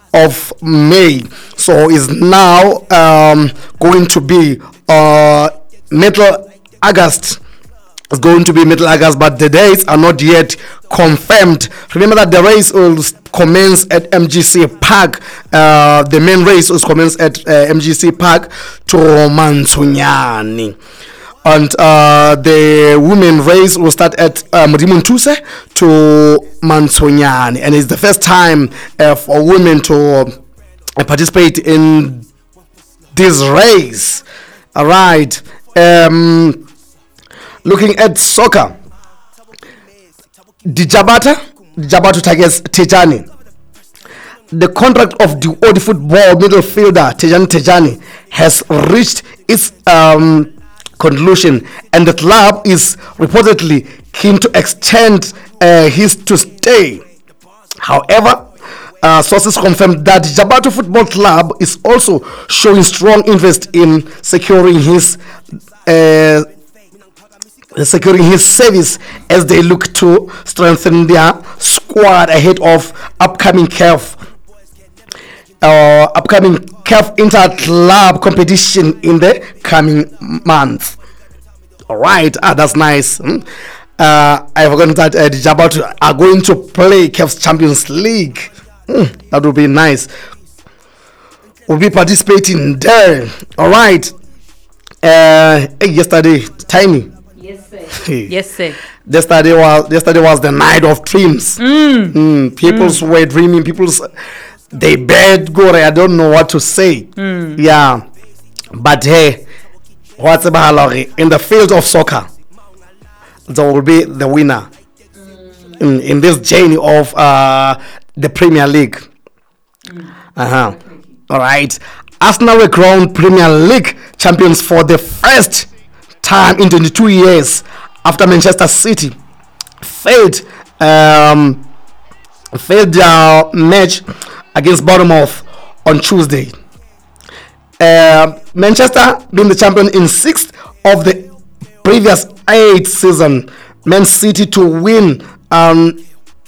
of May. So is now going to be middle August. It's going to be middle August, but the dates are not yet confirmed. Remember that the race will commence at MGC Park. The main race will commence at MGC Park to Mansunyani. And the women race will start at Modimuntuse to Mansunyani. And it's the first time for women to participate in this race. All right. Looking at soccer, Jabato Tigers Tejani. The contract of the old football midfielder Tejani has reached its conclusion, and the club is reportedly keen to extend his to stay. However, sources confirmed that Jabato Football Club is also showing strong interest in securing his service as they look to strengthen their squad ahead of upcoming CAF inter-club competition in the coming months. All right, that's nice. I forgot that the Jabato are going to play CAF's Champions League. That would be nice. We'll be participating there. All right. Yesterday, Tiny. Yes, sir. Yes, sir. Yesterday was the night of dreams. People were dreaming. They bed go. I don't know what to say. Yeah, but hey, what's about in the field of soccer? There will be the winner in this journey of the Premier League. All right, Arsenal were crowned Premier League champions for the first time in 22 years after Manchester City failed their match against Bournemouth on Tuesday. Manchester being the champion in 6 of the previous 8 seasons. Man City to win and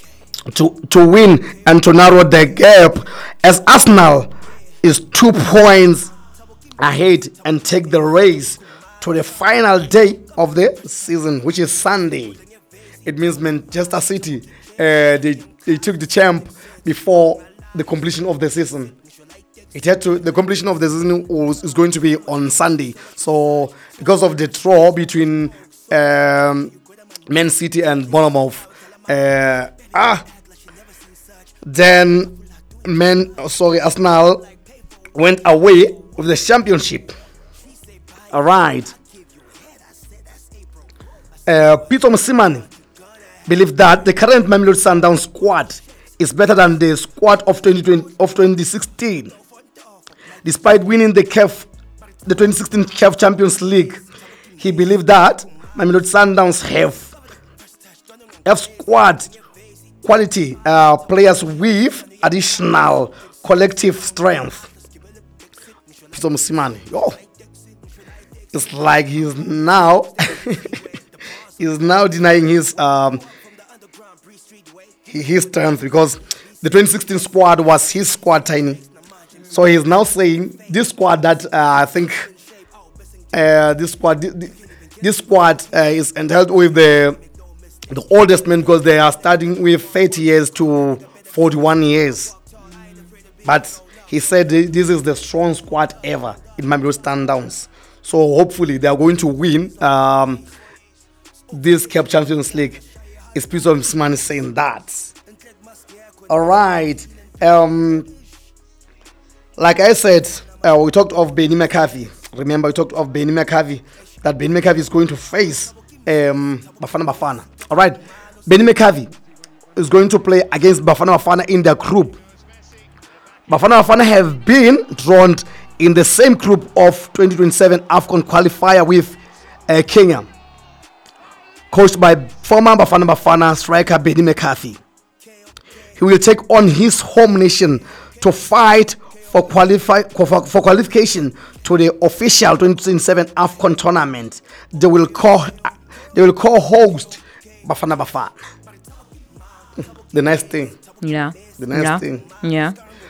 to narrow the gap as Arsenal is 2 points ahead and take the race to the final day of the season, which is Sunday. It means Manchester City they took the champ before the completion of the season. The completion of the season is going to be on Sunday. So because of the draw between Man City and Bournemouth, then Arsenal went away with the championship. All right. Peter Mosimane believed that the current Mamelodi Sundowns squad is better than the squad of 2016. Despite winning the 2016 CAF Champions League, he believed that Mamelodi Sundowns have squad quality players with additional collective strength. Peter Mosimane, it's like he's now denying his strength, because the 2016 squad was his squad, Tiny. So he's now saying this squad that I think this squad is entailed with the oldest men, because they are starting with 30 years to 41 years. But he said this is the strong squad ever in Mamelodi Sundowns. So hopefully they are going to win this CAF Champions League. It's Peter Mosimane saying that. All right. Like I said, we talked of Benny McCarthy. Remember, we talked of Benny McCarthy, that Benny McCarthy is going to face Bafana. All right. Benny McCarthy is going to play against Bafana in their group. Bafana have been drawn in the same group of 2027 AFCON qualifier with Kenya, coached by former Bafana striker Benny McCarthy. He will take on his home nation to fight for qualification to the official 2027 AFCON tournament. They will co-host Bafana. The nice thing. Yeah. The nice thing. Yeah.